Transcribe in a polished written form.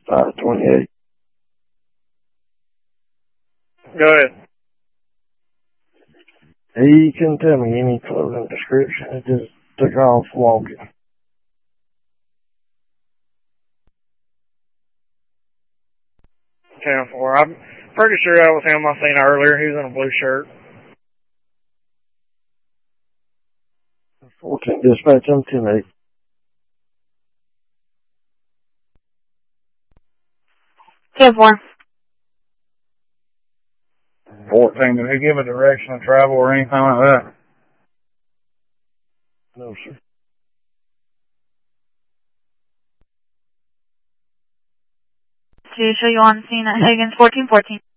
528. Go ahead. He couldn't tell me any clothing description. He just took off walking. 10-4. I'm pretty sure that was him I seen earlier. He was in a blue shirt. 14 dispatch, I'm 10-8. 10-4. 14, did he give a direction of travel or anything like that? No, sir. To show you on scene at Higgins 1414.